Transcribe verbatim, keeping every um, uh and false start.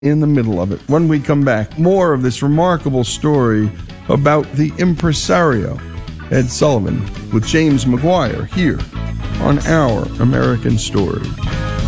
in the middle of it. When we come back, more of this remarkable story about the impresario, Ed Sullivan, with James McGuire here on Our American Story.